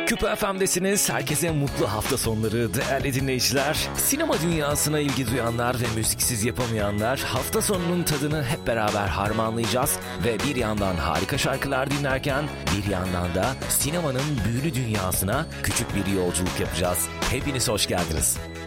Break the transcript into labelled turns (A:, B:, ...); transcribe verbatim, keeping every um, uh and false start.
A: Küpe F M'desiniz. Herkese mutlu hafta sonları değerli dinleyiciler. Sinema dünyasına ilgi duyanlar ve müziksiz yapamayanlar hafta sonunun tadını hep beraber harmanlayacağız. Ve bir yandan harika şarkılar dinlerken bir yandan da sinemanın büyülü dünyasına küçük bir yolculuk yapacağız. Hepiniz hoş geldiniz.